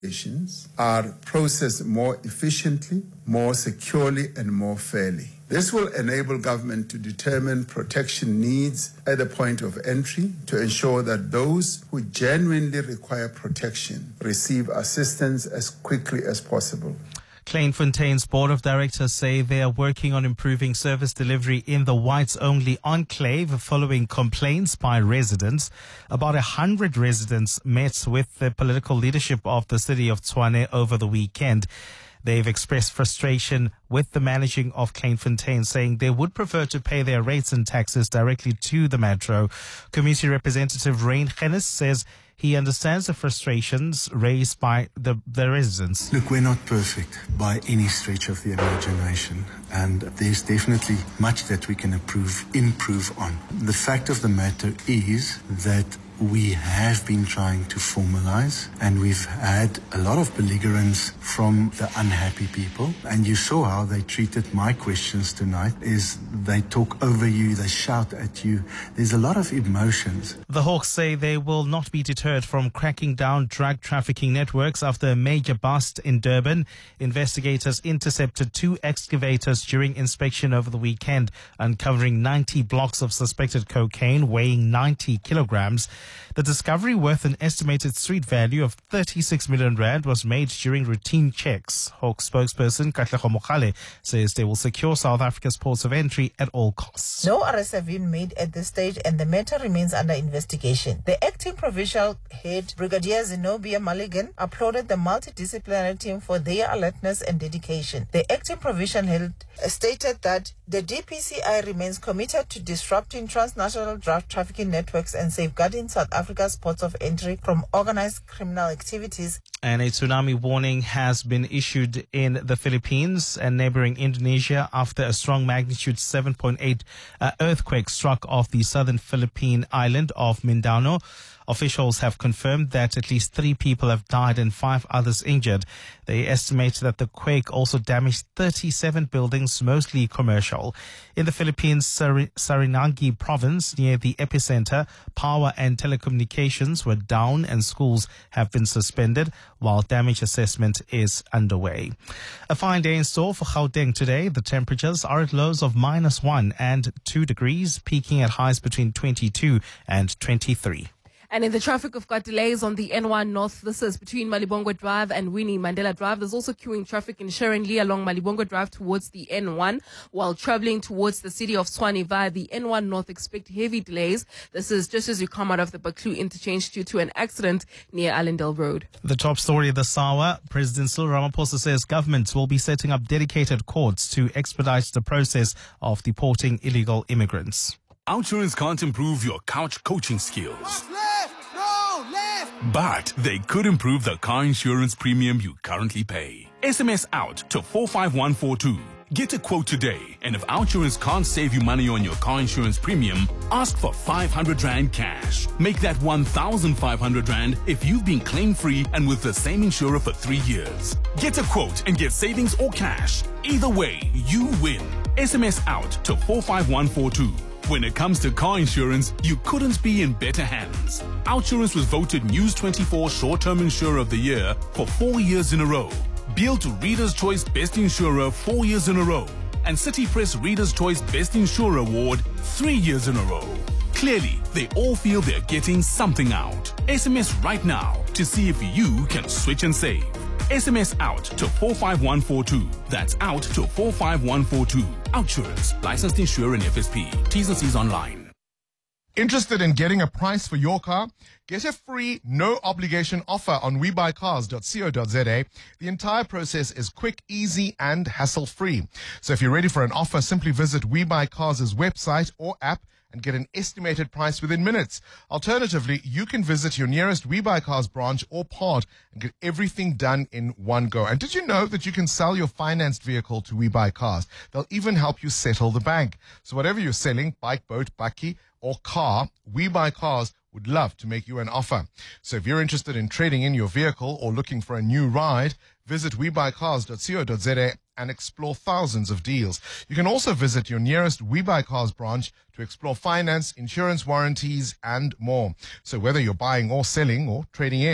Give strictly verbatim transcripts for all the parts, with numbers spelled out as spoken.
are processed more efficiently, more securely, and more fairly. This will enable government to determine protection needs at the point of entry to ensure that those who genuinely require protection receive assistance as quickly as possible. Clairefontain's board of directors say they are working on improving service delivery in the whites-only enclave following complaints by residents. About a hundred residents met with the political leadership of the city of Tshwane over the weekend. They've expressed frustration with the managing of Clairefontain, saying they would prefer to pay their rates and taxes directly to the metro. Community Representative Rain Gennis says he understands the frustrations raised by the, the residents. Look, we're not perfect by any stretch of the imagination, and there's definitely much that we can improve, improve on. The fact of the matter is that we have been trying to formalize, and we've had a lot of belligerence from the unhappy people. And you saw how they treated my questions tonight, is they talk over you, they shout at you. There's a lot of emotions. The Hawks say they will not be deterred from cracking down drug trafficking networks after a major bust in Durban. Investigators intercepted two excavators during inspection over the weekend, uncovering ninety blocks of suspected cocaine weighing ninety kilograms. The discovery, worth an estimated street value of thirty-six million rand, was made during routine checks. Hawk spokesperson Katlego Mogale says they will secure South Africa's ports of entry at all costs. No arrests have been made at this stage and the matter remains under investigation. The acting provincial head, Brigadier Zenobia Mulligan, applauded the multidisciplinary team for their alertness and dedication. The acting provincial head stated that the D P C I remains committed to disrupting transnational drug trafficking networks and safeguarding South Africa's ports of entry from organized criminal activities. And a tsunami warning has been issued in the Philippines and neighboring Indonesia after a strong magnitude seven point eight uh, earthquake struck off the southern Philippine island of Mindanao. Officials have confirmed that at least three people have died and five others injured. They estimate that the quake also damaged thirty-seven buildings, mostly commercial. In the Philippines' Sar- Sarinagi province, near the epicenter, power and telecommunications were down and schools have been suspended while damage assessment is underway. A fine day in store for Gauteng today. The temperatures are at lows of minus one and two degrees, peaking at highs between twenty-two and twenty-three. And in the traffic, we've got delays on the N one North. This is between Malibongo Drive and Winnie Mandela Drive. There's also queuing traffic in Sharon Lee along Malibongo Drive towards the N one. While traveling towards the city of Tshwane via the N one North, expect heavy delays. This is just as you come out of the Baklu interchange due to an accident near Allendale Road. The top story of the Sawa, President Cyril Ramaphosa says government will be setting up dedicated courts to expedite the process of deporting illegal immigrants. Outsurance can't improve your couch coaching skills. Left! No! Left! But they could improve the car insurance premium you currently pay. S M S out to four five one four two. Get a quote today, and if Outsurance can't save you money on your car insurance premium, ask for five hundred rand cash. Make that one thousand five hundred rand if you've been claim-free and with the same insurer for three years. Get a quote and get savings or cash. Either way, you win. S M S out to four five one four two. When it comes to car insurance, you couldn't be in better hands. Outsurance was voted News twenty-four Short-Term Insurer of the Year for four years in a row. Built to Reader's Choice Best Insurer four years in a row. And City Press Reader's Choice Best Insurer Award three years in a row. Clearly, they all feel they're getting something out. S M S right now to see if you can switch and save. S M S out to four five one four two. That's out to four five one four two. Outsurance. Licensed insurer and F S P. T's and C's online. Interested in getting a price for your car? Get a free, no-obligation offer on we buy cars dot co dot za. The entire process is quick, easy, and hassle-free. So if you're ready for an offer, simply visit WeBuyCars' website or app and get an estimated price within minutes. Alternatively, you can visit your nearest WeBuyCars branch or pod and get everything done in one go. And did you know that you can sell your financed vehicle to WeBuyCars? They'll even help you settle the bank. So whatever you're selling, bike, boat, bakkie, or car, WeBuyCars would love to make you an offer. So if you're interested in trading in your vehicle or looking for a new ride, visit we buy cars dot co dot za and explore thousands of deals. You can also visit your nearest WeBuyCars branch to explore finance, insurance warranties, and more. So whether you're buying or selling or trading in,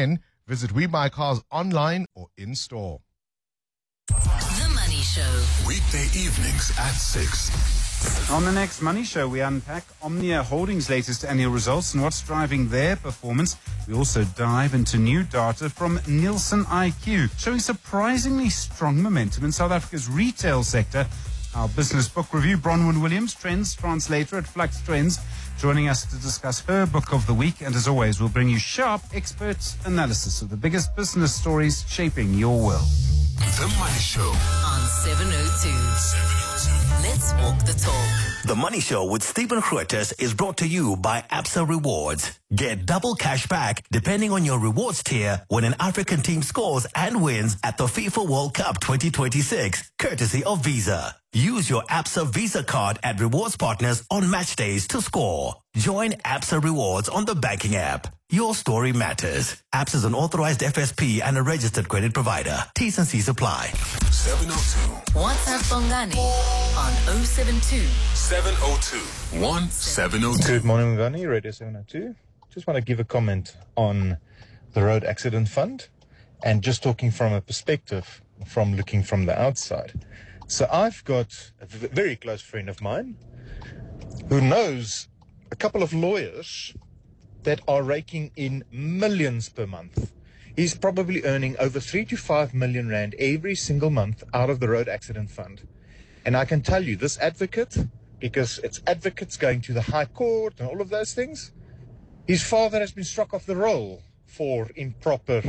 Visit We Buy Cars online or in store. The Money Show. Weekday evenings at six. On the next Money Show, we unpack Omnia Holdings' latest annual results and what's driving their performance. We also dive into new data from Nielsen I Q, showing surprisingly strong momentum in South Africa's retail sector. Our business book review, Bronwyn Williams, Trends Translator at Flux Trends, joining us to discuss her book of the week. And as always, we'll bring you sharp expert analysis of the biggest business stories shaping your world. The Money Show on seven oh two. Let's walk the talk. The Money Show with Stephen Grootes is brought to you by Absa Rewards. Get double cash back depending on your rewards tier when an African team scores and wins at the FIFA World Cup twenty twenty-six, courtesy of Visa. Use your Absa Visa card at rewards partners on match days to score. Join Absa Rewards on the banking app. Your story matters. Absa is an authorized F S P and a registered credit provider. T's and C's apply. seven oh two. WhatsApp Bongani on oh seven two. seven oh two. one seven oh two. Good morning, Bongani. Radio seven oh two. Just want to give a comment on the Road Accident Fund and just talking from a perspective from looking from the outside. So I've got a v- very close friend of mine who knows a couple of lawyers that are raking in millions per month. He's probably earning over three to five million rand every single month out of the Road Accident Fund. And I can tell you, this advocate, because it's advocates going to the High Court and all of those things, his father has been struck off the roll for improper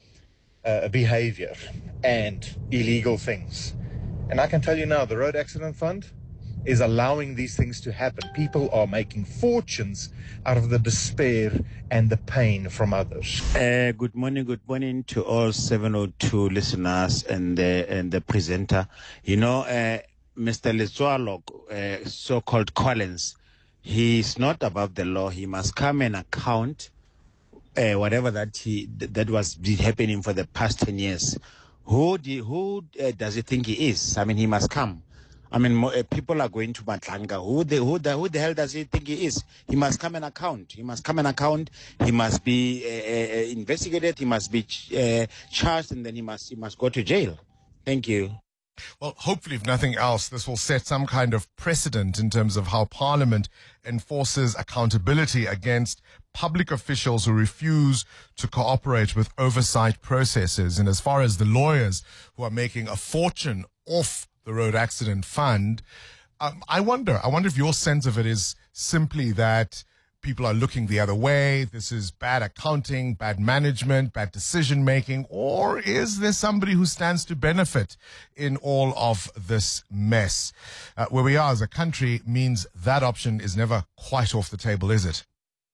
uh, behavior and illegal things. And I can tell you now, the Road Accident Fund is allowing these things to happen. People are making fortunes out of the despair and the pain from others. Uh, good morning, good morning to all seven oh two listeners and the, and the presenter. You know, uh, Mister Letswalo, uh, so-called Collins, he's not above the law. He must come and account uh, whatever that he that was happening for the past ten years. Who do, who uh, does he think he is? I mean, he must come. I mean, mo- uh, people are going to Matlanga. Who the, who, the, who the hell does he think he is? He must come and account. He must come and account. He must be uh, uh, investigated. He must be ch- uh, charged, and then he must he must go to jail. Thank you. Well, hopefully, if nothing else, this will set some kind of precedent in terms of how Parliament enforces accountability against public officials who refuse to cooperate with oversight processes. And as far as the lawyers who are making a fortune off the Road Accident Fund, um, I wonder, I wonder if your sense of it is simply that people are looking the other way, this is bad accounting, bad management, bad decision making, or is there somebody who stands to benefit in all of this mess? Uh, where we are as a country means that option is never quite off the table, is it?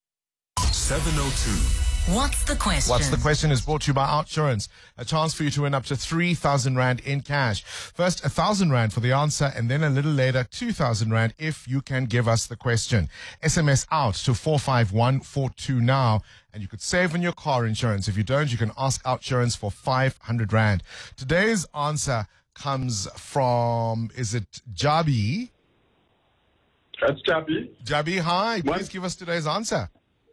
seven oh two. What's the question? What's the question is brought to you by Outsurance. A chance for you to win up to three thousand rand in cash. First, one thousand rand for the answer, and then a little later, two thousand rand if you can give us the question. S M S out to four five one four two now, and you could save on your car insurance. If you don't, you can ask Outsurance for five hundred rand. Today's answer comes from, is it Jabi? That's Jabi. Jabi, hi. Please What? give us today's answer.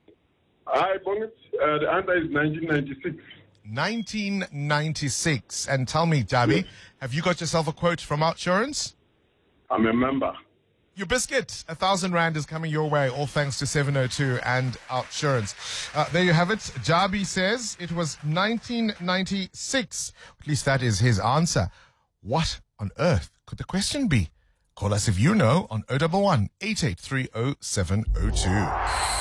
Hi, Bonnet. Uh, the answer is nineteen ninety-six. nineteen ninety-six. And tell me, Jabi, Yes. have you got yourself a quote from Outsurance? I'm a member. Your biscuit, a thousand rand is coming your way, all thanks to seven oh two and Outsurance. Uh, there you have it. Jabi says it was nineteen ninety-six. At least that is his answer. What on earth could the question be? Call us if you know on oh one one, eight eight three oh seven oh two.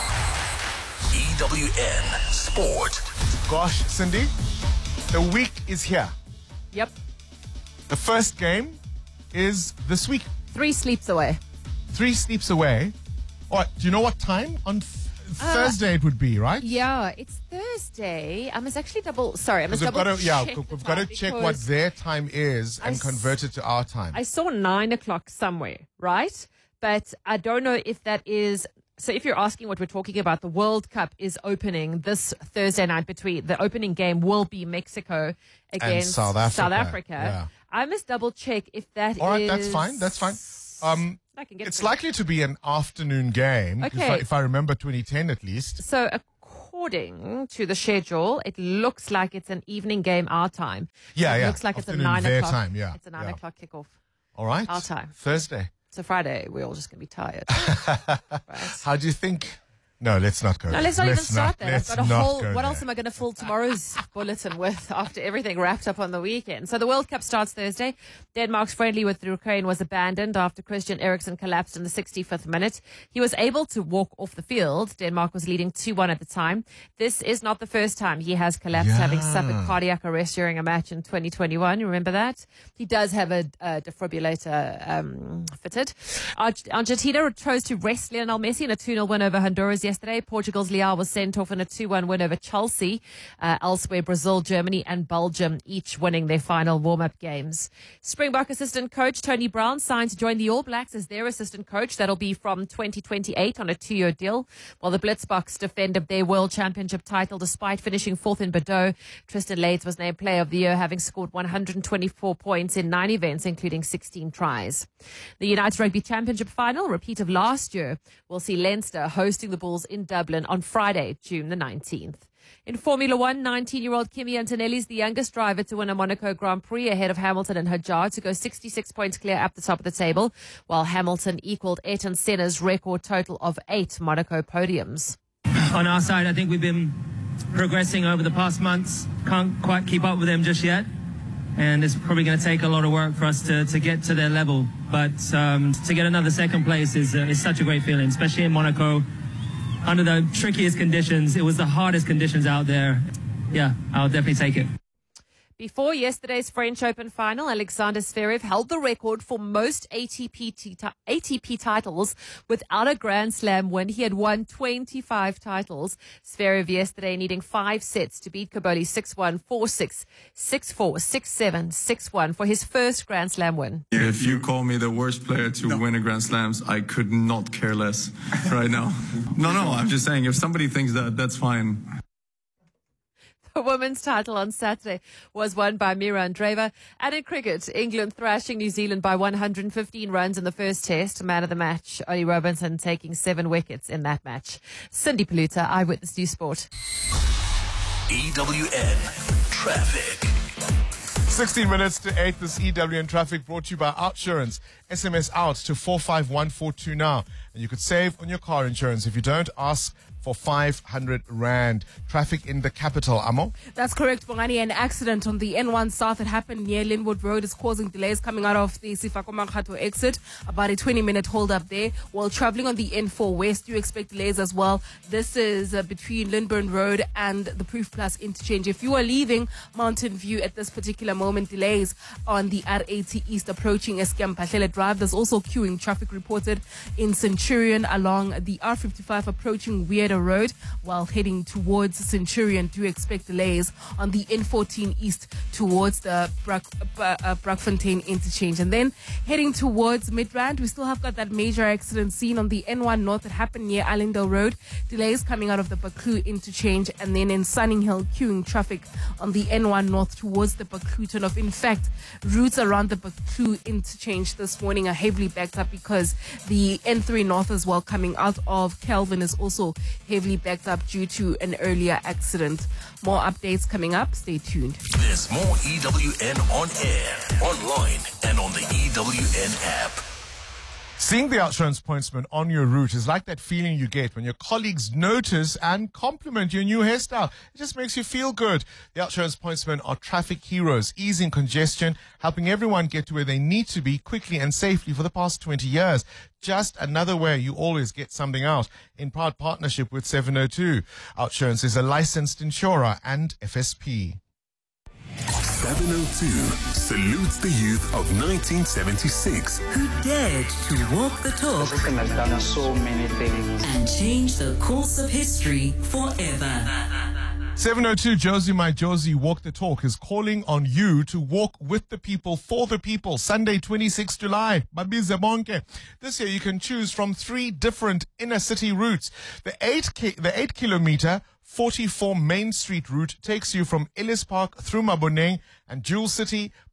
E W N Sport. Gosh, Cindy, the week is here. Yep. The first game is this week. Three sleeps away. Three sleeps away. All right, do you know what time? On th- Uh, Thursday it would be, right? Yeah, it's Thursday. I must actually double. Sorry, I must Because we've double got to, yeah, check we've the got to time check what because their time is I and s- convert it to our time. I saw nine o'clock somewhere, right? But I don't know if that is. So if you're asking what we're talking about, the World Cup is opening this Thursday night. Between the opening game will be Mexico against South Africa, South Africa. yeah. I must double check if that All right, is- that's fine. That's fine. Um, I can get it's to- likely to be an afternoon game. If Okay. I, if I remember twenty ten at least. So according to the schedule, it looks like it's an evening game our time. Yeah, it yeah. looks like it's a Afternoon nine their o'clock. time, yeah, It's a nine yeah. o'clock kickoff. All right. Our time. Thursday. So Friday, we're all just going to be tired. How do you think? No, let's not go. No, there. let's not even Let's start that. I've let's got a not whole. go What there. else am I going to fill tomorrow's bulletin with after everything wrapped up on the weekend? So the World Cup starts Thursday. Denmark's friendly with Ukraine was abandoned after Christian Eriksen collapsed in the sixty-fifth minute. He was able to walk off the field. Denmark was leading two one at the time. This is not the first time he has collapsed, Yeah. having suffered cardiac arrest during a match in twenty twenty-one. You remember that? He does have a, a defibrillator um, fitted. Ar- Argentina chose to rest Lionel Messi in a two nil win over Honduras yesterday. Portugal's Leao was sent off in a two one win over Chelsea. Uh, elsewhere, Brazil, Germany and Belgium each winning their final warm-up games. Springbok assistant coach Tony Brown signed to join the All Blacks as their assistant coach. That'll be from twenty twenty-eight on a two-year deal. While the Blitzboks defended their World Championship title despite finishing fourth in Bordeaux, Tristan Lades was named Player of the Year, having scored one hundred twenty-four points in nine events, including sixteen tries. The United Rugby Championship final, repeat of last year, will see Leinster hosting the Bulls in Dublin on Friday, June the nineteenth. In Formula One, nineteen-year-old Kimi Antonelli is the youngest driver to win a Monaco Grand Prix, ahead of Hamilton and Hadjar to go sixty-six points clear up the top of the table, while Hamilton equaled Ayrton Senna's record total of eight Monaco podiums. On our side, I think we've been progressing over the past months. Can't quite keep up with them just yet. And it's probably going to take a lot of work for us to, to get to their level. But um, to get another second place is, uh, is such a great feeling, especially in Monaco. Under the trickiest conditions, it was the hardest conditions out there. Yeah, I'll definitely take it. Before yesterday's French Open final, Alexander Zverev held the record for most A T P, t- A T P titles without a Grand Slam win. He had won twenty-five titles. Zverev yesterday needing five sets to beat Kaboli six one, four six, six four, six seven, six one for his first Grand Slam win. If you call me the worst player to win a Grand Slams, I could not care less right now. No, no, I'm just saying, if somebody thinks that, that's fine. The women's title on Saturday was won by Mira Andreeva. And in cricket, England thrashing New Zealand by one hundred fifteen runs in the first test. Man of the match, Ollie Robinson, taking seven wickets in that match. Cindy Paluta, Eyewitness News Sport. E W N Traffic. sixteen minutes to eight, this E W N Traffic brought to you by Outsurance. S M S out to four five one four two now. And you could save on your car insurance. If you don't, ask for five hundred rand. Traffic in the capital, Amo? That's correct, Bongani. An accident on the N one South that happened near Linwood Road is causing delays coming out of the Sifako exit. About a twenty-minute hold up there. While traveling on the N four West, you expect delays as well. This is uh, between Lindburn Road and the Proof Plus interchange. If you are leaving Mountain View at this particular moment, delays on the R eighty East approaching Escambahlela Drive. There's also queuing traffic reported in Centurion along the R fifty-five approaching Weirder Road, while heading towards Centurion. Do expect delays on the N fourteen East towards the Brack, uh, uh, Brackfontein interchange. And then heading towards Midrand, we still have got that major accident seen on the N one North that happened near Allendale Road. Delays coming out of the Baklu interchange, and then in Sunning Hill, queuing traffic on the N one North towards the Baklu turnoff. In fact, routes around the Baklu interchange this morning are heavily backed up because the N three North as well coming out of Kelvin is also heavily backed up due to an earlier accident. More updates coming up. Stay tuned. There's more E W N on air, online, and on the E W N app. Seeing the Outsurance pointsman on your route is like that feeling you get when your colleagues notice and compliment your new hairstyle. It just makes you feel good. The Outsurance pointsmen are traffic heroes, easing congestion, helping everyone get to where they need to be quickly and safely for the past twenty years. Just another way you always get something out, in proud partnership with seven oh two. Outsurance is a licensed insurer and F S P. seven oh two salutes the youth of nineteen seventy-six. Who dared to walk the talk. The system has done so many things and change the course of history forever. seven oh two Josie My Josie Walk the Talk is calling on you to walk with the people, for the people. Sunday, twenty-sixth of July, Babize Bonke. This year you can choose from three different inner city routes. The eight ki- the eight kilometer forty-four Main Street route takes you from Ellis Park through Maboneng and Jewel City,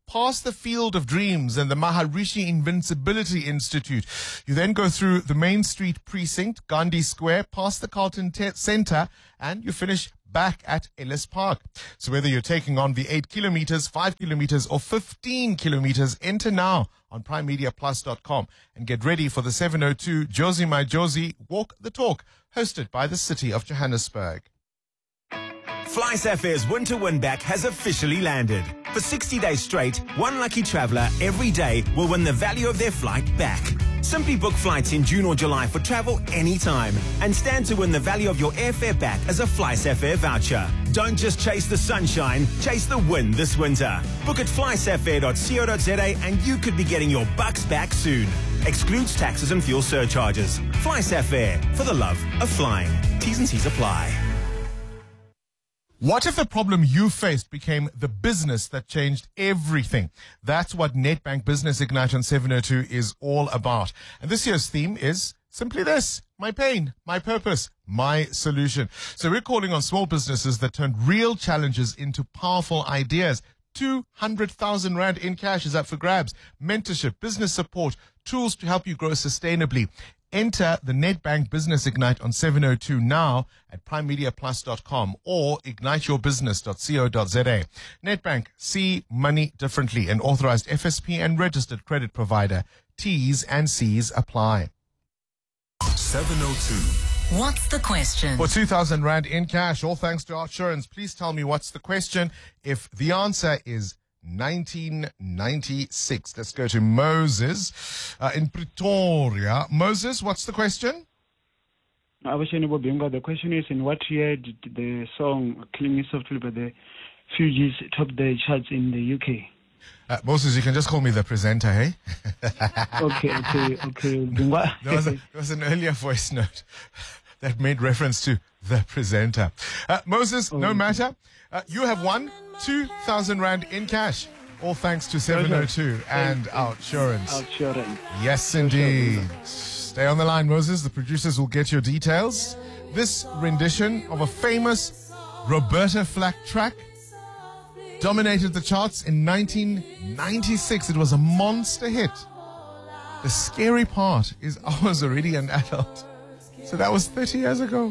past the Field of Dreams and the Maharishi Invincibility Institute. You then go through the Main Street Precinct, Gandhi Square, past the Carlton Te- Centre, and you finish back at Ellis Park. So whether you're taking on the eight kilometers, five kilometers, or fifteen kilometers, enter now on prime media plus dot com and get ready for the seven oh two Josie My Josie Walk the Talk, hosted by the City of Johannesburg. FlySafair's Winter Win Back has officially landed. For sixty days straight, one lucky traveller every day will win the value of their flight back. Simply book flights in June or July for travel anytime and stand to win the value of your airfare back as a FlySafair voucher. Don't just chase the sunshine, chase the win this winter. Book at fly safair dot co dot za and you could be getting your bucks back soon. Excludes taxes and fuel surcharges. FlySafair, for the love of flying. T's and C's apply. What if the problem you faced became the business that changed everything? That's what Nedbank Business Ignite on seven oh two is all about. And this year's theme is simply this: my pain, my purpose, my solution. So we're calling on small businesses that turn real challenges into powerful ideas. two hundred thousand rand in cash is up for grabs. Mentorship, business support, tools to help you grow sustainably. Enter the Nedbank Business Ignite on seven oh two now at prime media plus dot com or ignite your business dot co dot za. Nedbank, see money differently. An authorized F S P and registered credit provider. T's and C's apply. seven oh two. What's the question? For two thousand rand in cash, all thanks to Outsurance. Please tell me what's the question. If the answer is nineteen ninety-six. Let's go to Moses uh, in Pretoria. Moses, what's the question? The question is, in what year did the song Killing Me Softly by the Fugees top the charts in the U K? Uh, Moses, you can just call me the presenter, hey? okay, okay, okay. There was, a, there was an earlier voice note that made reference to the presenter. Uh, Moses, oh, no matter. Uh, you have won two thousand rand in cash. All thanks to seven oh two and Outsurance. Outsurance. Yes, indeed. Stay on the line, Moses. The producers will get your details. This rendition of a famous Roberta Flack track dominated the charts in nineteen ninety-six. It was a monster hit. The scary part is I was already an adult. So that was thirty years ago.